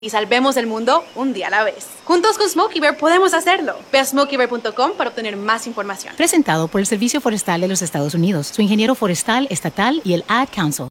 y salvemos el mundo un día a la vez. Juntos con Smokey Bear podemos hacerlo. Ve a smokeybear.com para obtener más información. Presentado por el Servicio Forestal de los Estados Unidos, su ingeniero forestal estatal y el Ad Council.